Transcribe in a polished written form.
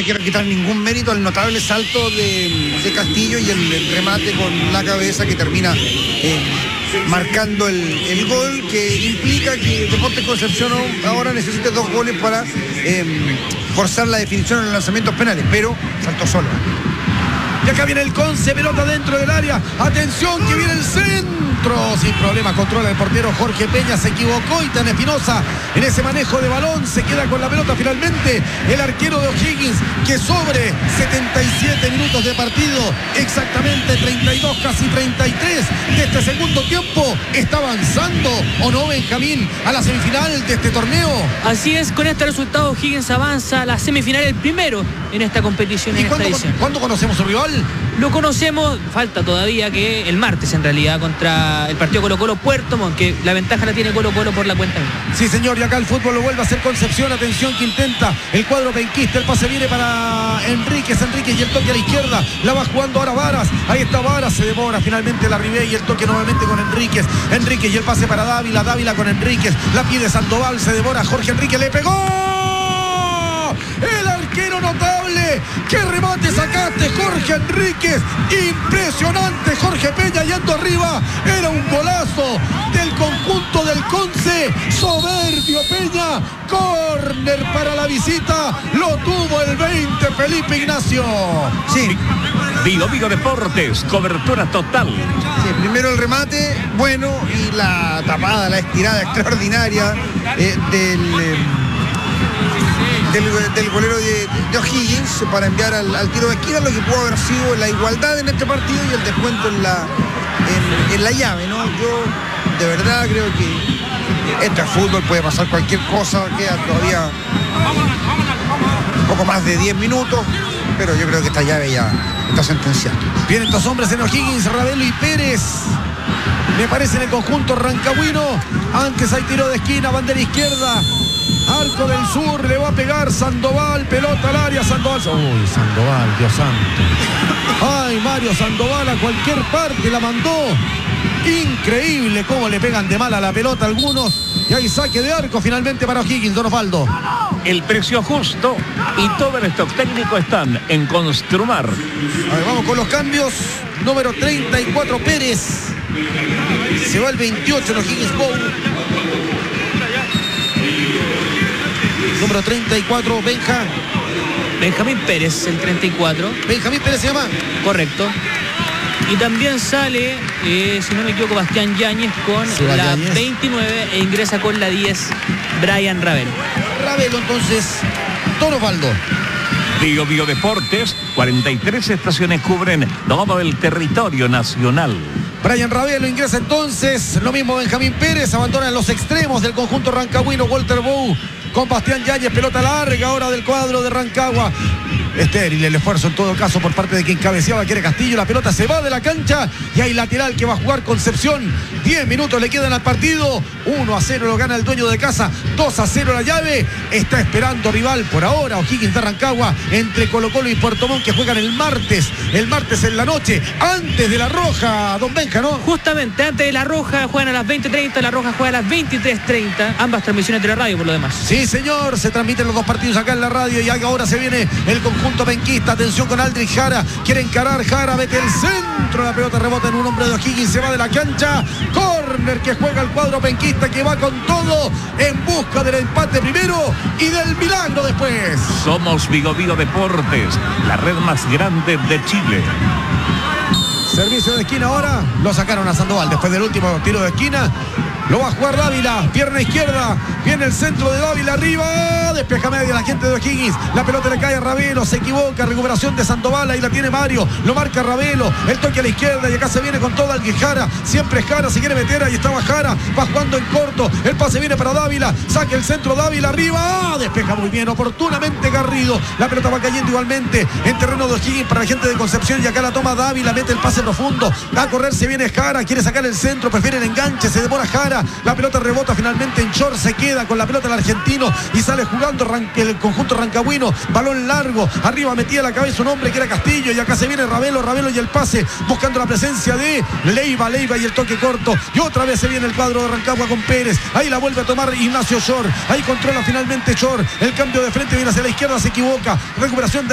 le quiero quitar ningún mérito al notable salto de Castillo y el remate con la cabeza que termina marcando el gol, que implica que Deportes Concepción ahora necesite 2 goles para forzar la definición en los lanzamientos penales, pero saltó solo. Y acá viene el Conce, pelota dentro del área. Atención, que viene el centro. Sin problema, controla el portero Jorge Peña. Se equivocó y Tan Espinosa en ese manejo de balón. Se queda con la pelota finalmente el arquero de O'Higgins, que sobre 77 minutos de partido, exactamente 32, casi 33 de este segundo tiempo, está avanzando, ¿o no, Benjamín, a la semifinal de este torneo? Así es, con este resultado O'Higgins avanza a la semifinal, el primero en esta competición. ¿Y cuándo conocemos su rival? Lo conocemos, falta todavía, que el martes en realidad, contra el partido Colo-Colo Puerto Montt, que la ventaja la tiene Colo-Colo por la cuenta. Sí, señor, y acá el fútbol lo vuelve a hacer Concepción. Atención, que intenta el cuadro penquista. El pase viene para Enríquez y el toque a la izquierda. La va jugando ahora Varas. Ahí está Varas, se devora finalmente la Ribey y el toque nuevamente con Enríquez y el pase para Dávila con Enríquez. La pide Sandoval, se devora Jorge Enríquez, le pegó. El arquero notable. ¡Qué remate sacaste, Jorge Enríquez! Impresionante, Jorge Peña yendo arriba. Era un golazo del conjunto del Conce. Soberbio Peña. Córner para la visita. Lo tuvo el 20, Felipe Ignacio. Sí. Vigo Deportes, cobertura total. Sí, primero el remate, bueno, y la tapada, la estirada extraordinaria del golero de O'Higgins para enviar al tiro de esquina, lo que pudo haber sido la igualdad en este partido y el descuento en la llave, ¿no? Yo de verdad creo que este fútbol, puede pasar cualquier cosa, queda todavía un poco más de 10 minutos, pero yo creo que esta llave ya está sentenciada. Vienen 2 hombres en O'Higgins, Ravelo y Pérez. Me parece en el conjunto rancagüino. Antes hay tiro de esquina, bandera izquierda. Arco del Sur, le va a pegar Sandoval, pelota al área, Sandoval. Uy, Sandoval, Dios santo. Ay, Mario Sandoval a cualquier parte la mandó. Increíble cómo le pegan de mal a la pelota algunos. Y hay saque de arco finalmente para O'Higgins, Don Osvaldo. El precio justo y todo el stock técnico están en Construmar. A ver, vamos con los cambios. Número 34, Pérez. Se va el 28 en O'Higgins Bow. Número 34, Benjamín Pérez, el 34. Benjamín Pérez se llama. Correcto. Y también sale, si no me equivoco, Bastián Yáñez con la Yáñez. 29 e ingresa con la 10 Brian Ravelo. Entonces, Don Osvaldo. Vigo Deportes, 43 estaciones cubren todo el territorio nacional. Brian Ravelo ingresa entonces, lo mismo Benjamín Pérez, abandonan los extremos del conjunto rancagüino, Walter Bow con Bastián Yáñez, pelota larga ahora del cuadro de Rancagua. Estéril el esfuerzo en todo caso por parte de quien cabeceaba, que era Castillo. La pelota se va de la cancha y hay lateral que va a jugar Concepción. 10 minutos le quedan al partido. 1-0 lo gana el dueño de casa. 2-0 la llave. Está esperando rival por ahora O'Higgins de Rancagua entre Colo-Colo y Puerto Montt, que juegan el martes en la noche, antes de la Roja, don Benja, ¿no? Justamente antes de la Roja, juegan a las 20:30, la Roja juega a las 23:30. Ambas transmisiones de la radio por lo demás. Sí, señor, se transmiten los 2 partidos acá en la radio y ahora se viene el conjunto penquista. Atención con Aldrich Jara, quiere encarar Jara, mete el centro, la pelota rebota en un hombre de O'Higgins, se va de la cancha. Córner que juega el cuadro penquista, que va con todo en busca del empate primero y del milagro después. Somos Vigo Deportes, la red más grande de Chile. Servicio de esquina ahora, lo sacaron a Sandoval después del último tiro de esquina. Lo va a jugar Dávila, pierna izquierda, viene el centro de Dávila arriba, despeja media la gente de O'Higgins, la pelota le cae a Ravelo, se equivoca, recuperación de Sandoval, ahí la tiene Mario, lo marca Ravelo, el toque a la izquierda y acá se viene con todo alguien Jara, siempre es Jara, se quiere meter, ahí estaba Jara, va jugando en corto, el pase viene para Dávila, saca el centro Dávila arriba, despeja muy bien, oportunamente Garrido, la pelota va cayendo igualmente en terreno de O'Higgins para la gente de Concepción y acá la toma Dávila, mete el pase profundo, va a correr, se viene Jara, quiere sacar el centro, prefiere el enganche, se demora Jara. La pelota rebota finalmente en short, se queda con la pelota el argentino y sale jugando el conjunto rancagüino, balón largo, arriba metía la cabeza un hombre que era Castillo y acá se viene Ravelo y el pase buscando la presencia de Leiva y el toque corto y otra vez se viene el cuadro de Rancagua con Pérez, ahí la vuelve a tomar Ignacio Short, ahí controla finalmente Short, el cambio de frente viene hacia la izquierda, se equivoca, recuperación de